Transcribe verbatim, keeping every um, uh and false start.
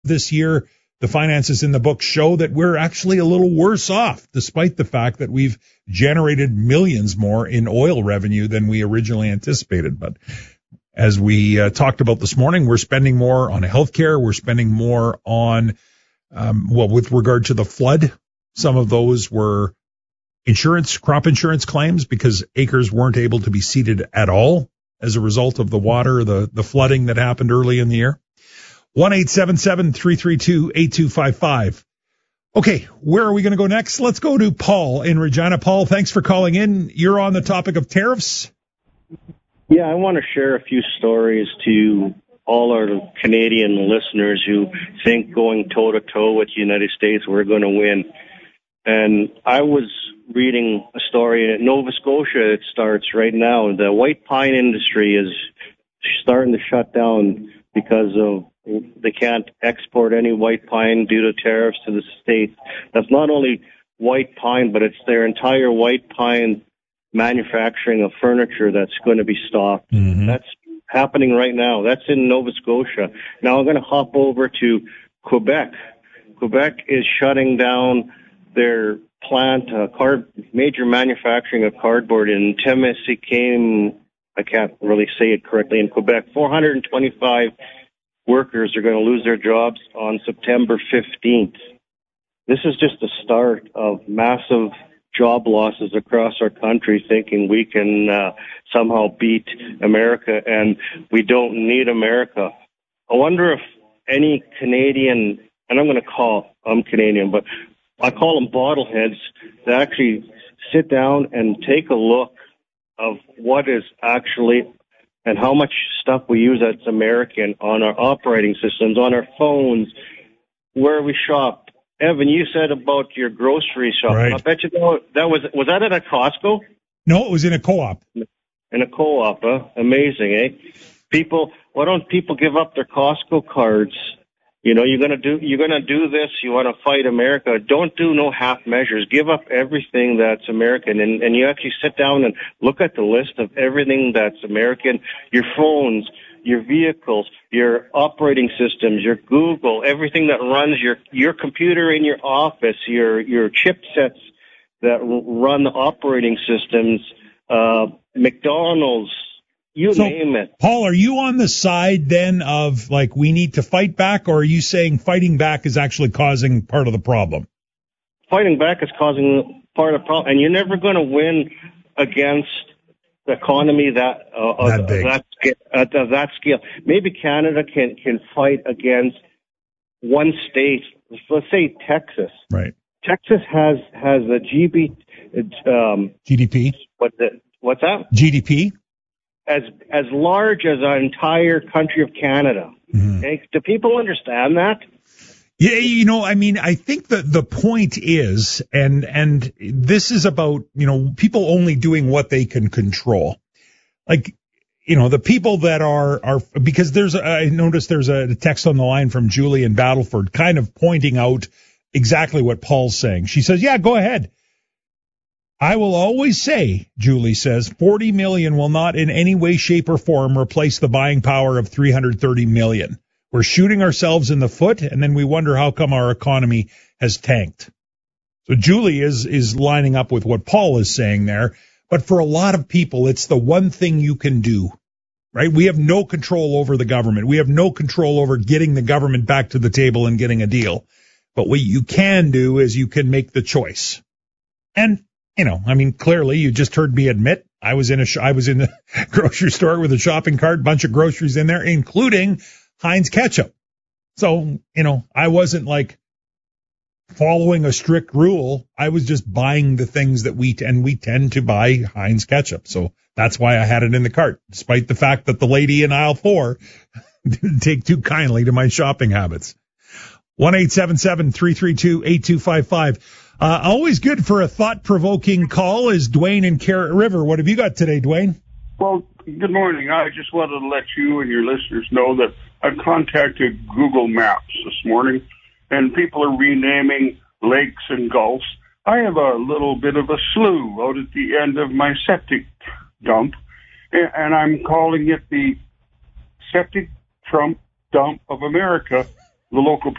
this year. The finances in the book show that we're actually a little worse off, despite the fact that we've generated millions more in oil revenue than we originally anticipated. But as we uh, talked about this morning, we're spending more on healthcare. We're spending more on, um, well, with regard to the flood, some of those were insurance, crop insurance claims because acres weren't able to be seeded at all as a result of the water, the, the flooding that happened early in the year. one eight seven seven, three three two, eight two five five. Okay, where are we going to go next? Let's go to Paul in Regina. Paul, thanks for calling in. You're on the topic of tariffs. Yeah, I want to share a few stories to all our Canadian listeners who think going toe-to-toe with the United States, we're going to win. And I was reading a story in Nova Scotia. It starts right now. The white pine industry is starting to shut down because of they can't export any white pine due to tariffs to the States. That's not only white pine, but it's their entire white pine manufacturing of furniture that's going to be stopped. Mm-hmm. That's happening right now. That's in Nova Scotia. Now I'm going to hop over to Quebec. Quebec is shutting down their plant, uh, card, major manufacturing of cardboard in Témiscamingue. I can't really say it correctly, in Quebec. four hundred twenty-five workers are going to lose their jobs on September fifteenth. This is just the start of massive job losses across our country, thinking we can uh, somehow beat America, and we don't need America. I wonder if any Canadian, and I'm going to call, I'm Canadian, but I call them bottleheads, to actually sit down and take a look of what is actually and how much stuff we use that's American on our operating systems, on our phones, where we shop. Evan, you said about your grocery shop. Right. I bet you that was, was that at a Costco? No, it was in a co-op. In a co-op, huh? Amazing, eh? People, why don't people give up their Costco cards? You know, you're gonna do, you're gonna do this. You want to fight America. Don't do no half measures. Give up everything that's American, and and you actually sit down and look at the list of everything that's American. Your phones, your vehicles, your operating systems, your Google, everything that runs your your computer in your office, your your chipsets that run the operating systems, uh, McDonald's. You so, name it. Paul, are you on the side then of like we need to fight back, or are you saying fighting back is actually causing part of the problem? Fighting back is causing part of the problem, and you're never going to win against the economy that uh, that, of, big. Of that, at of that scale. Maybe Canada can can fight against one state. Let's say Texas. Right. Texas has has a G B, um, G D P. What the, what's that? G D P. As as large as our entire country of Canada. Mm-hmm. Okay? Do people understand that? Yeah, you know, I mean, I think that the point is, and and this is about, you know, people only doing what they can control. Like, you know, the people that are, are because there's, a, I noticed there's a text on the line from Julie in Battleford kind of pointing out exactly what Paul's saying. She says, yeah, go ahead. I will always say, Julie says, forty million will not in any way, shape, or form replace the buying power of three hundred thirty million. We're shooting ourselves in the foot, and then we wonder how come our economy has tanked. So Julie is is lining up with what Paul is saying there. But for a lot of people, it's the one thing you can do, right? We have no control over the government. We have no control over getting the government back to the table and getting a deal. But what you can do is you can make the choice. And you know, I mean, clearly, you just heard me admit I was in a sh- I was in the grocery store with a shopping cart, bunch of groceries in there, including Heinz ketchup. So, you know, I wasn't like following a strict rule. I was just buying the things that we t- and we tend to buy Heinz ketchup. So that's why I had it in the cart, despite the fact that the lady in aisle four didn't take too kindly to my shopping habits. one eight seven seven, three three two, eight two five five. Uh, always good for a thought-provoking call is Dwayne in Carrot River. What have you got today, Dwayne? Well, good morning. I just wanted to let you and your listeners know that I've contacted Google Maps this morning, and people are renaming lakes and gulfs. I have a little bit of a slough out at the end of my septic dump, and I'm calling it the Septic Trump Dump of America. The local